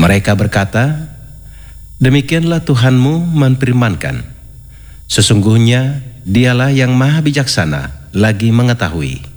Mereka berkata, "Demikianlah Tuhanmu menfirmankan, sesungguhnya Dialah yang maha bijaksana lagi mengetahui."